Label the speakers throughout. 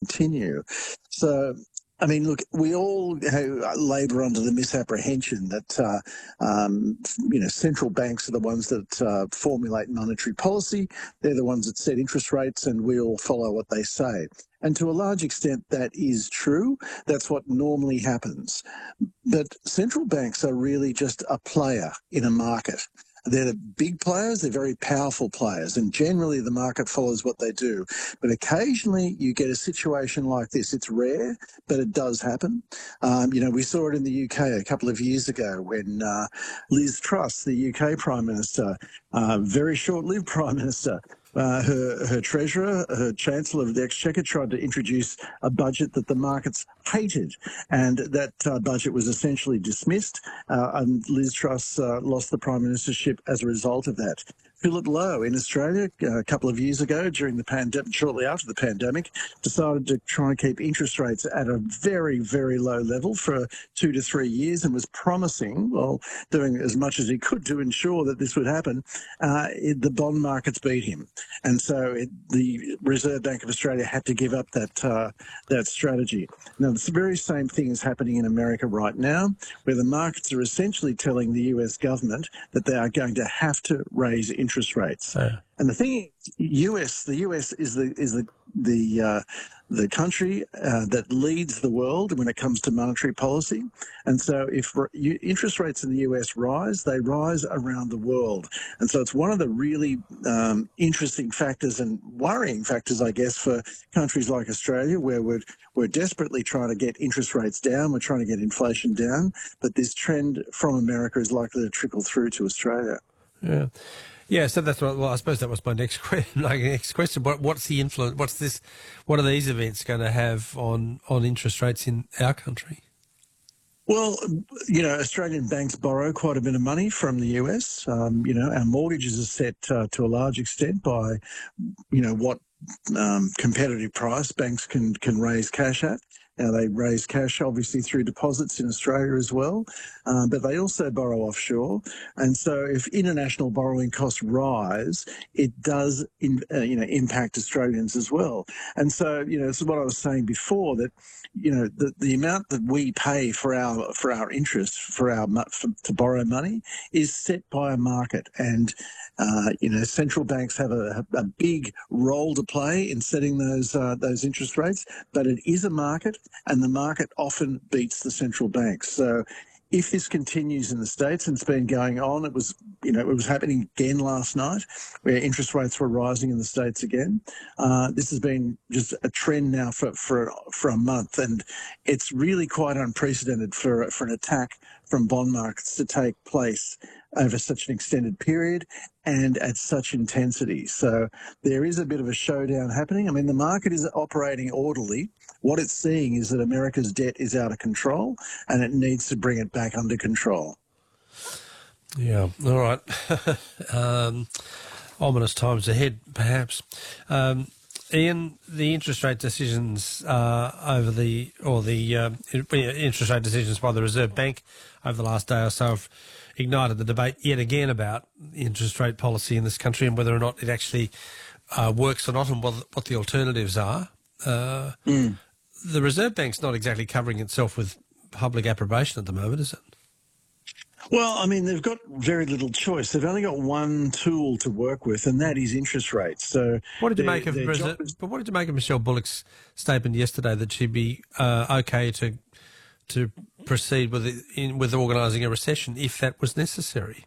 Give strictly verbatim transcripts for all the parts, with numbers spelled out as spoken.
Speaker 1: continue. So, I mean, look, we all labour under the misapprehension that, uh, um, you know, central banks are the ones that uh, formulate monetary policy. They're the ones that set interest rates, and we all follow what they say. And to a large extent, that is true. That's what normally happens. But central banks are really just a player in a market. They're the big players, they're very powerful players, and generally the market follows what they do. But occasionally you get a situation like this. It's rare, but it does happen. Um, you know, we saw it in the U K a couple of years ago when uh, Liz Truss, the U K Prime Minister, uh, very short-lived Prime Minister, Uh, her, her treasurer, her chancellor of the exchequer, tried to introduce a budget that the markets hated, and that uh, budget was essentially dismissed, uh, and Liz Truss uh, lost the prime ministership as a result of that. Philip Lowe in Australia uh, a couple of years ago during the pandemic, shortly after the pandemic, decided to try and keep interest rates at a very, very low level for two to three years and was promising, well, doing as much as he could to ensure that this would happen. Uh, it, the bond markets beat him. And so it, the Reserve Bank of Australia had to give up that uh, that strategy. Now, the very same thing is happening in America right now, where the markets are essentially telling the U S government that they are going to have to raise interest rates. Yeah. And the thing is, U S, the U S is the is the the uh, the country uh, that leads the world when it comes to monetary policy. And so if interest rates in the U S rise, they rise around the world. And so it's one of the really um, interesting factors and worrying factors, I guess, for countries like Australia, where we're, we're desperately trying to get interest rates down, we're trying to get inflation down, but this trend from America is likely to trickle through to Australia.
Speaker 2: Yeah. Yeah, so that's what, well, I suppose that was my next question. Like, next question. What, what's the influence? What's this? What are these events going to have on, on interest rates in our country?
Speaker 1: Well, you know, Australian banks borrow quite a bit of money from the U S. Um, you know, our mortgages are set uh, to a large extent by, you know, what um, competitive price banks can can raise cash at. Now, they raise cash, obviously, through deposits in Australia as well, uh, but they also borrow offshore. And so if international borrowing costs rise, it does, in, uh, you know, impact Australians as well. And so, you know, this is what I was saying before, that, you know, the, the amount that we pay for our for our interest, for our for, to borrow money, is set by a market. And, uh, you know, central banks have a, a big role to play in setting those uh, those interest rates, but it is a market. And the market often beats the central banks. So if this continues in the States, and it's been going on, it was, you know, it was happening again last night, where interest rates were rising in the States again. Uh, this has been just a trend now for, for, for a month. And it's really quite unprecedented for, for an attack from bond markets to take place over such an extended period and at such intensity. So there is a bit of a showdown happening. I mean, the market is operating orderly. What it's seeing is that America's debt is out of control and it needs to bring it back under control.
Speaker 2: Yeah, all right. um, ominous times ahead, perhaps. Um, Ian, the interest rate decisions uh, over the, or the uh, interest rate decisions by the Reserve Bank over the last day or so have ignited the debate yet again about interest rate policy in this country and whether or not it actually uh, works or not, and what, what the alternatives are. Uh, mm. The Reserve Bank's not exactly covering itself with public approbation at the moment, is it?
Speaker 1: Well, I mean, they've got very little choice. They've only got one tool to work with, and that is interest rates. So,
Speaker 2: what did you make of Reserve, is, but what did you make of Michelle Bullock's statement yesterday that she'd be uh, okay to to proceed with it, in, with organising a recession if that was necessary?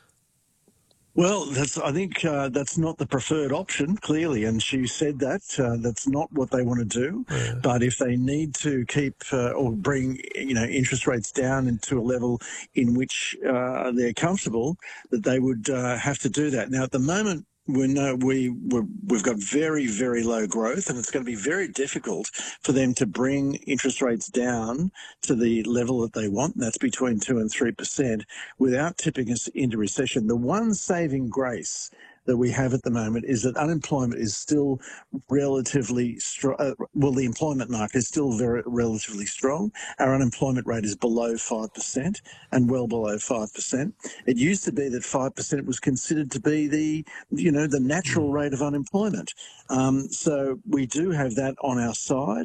Speaker 1: Well, that's, I think uh, that's not the preferred option, clearly, and she said that. Uh, that's not what they want to do. Yeah. But if they need to keep uh, or bring, you know, interest rates down into a level in which uh, they're comfortable, that they would uh, have to do that. Now, at the moment, we know we we're, we've got very, very low growth, and it's going to be very difficult for them to bring interest rates down to the level that they want, and that's between two and three percent, without tipping us into recession. The one saving grace that we have at the moment is that unemployment is still relatively strong. Uh, well, the employment market is still very relatively strong. Our unemployment rate is below five percent and well below five percent. It used to be that five percent was considered to be the, you know, the natural rate of unemployment. Um, so we do have that on our side.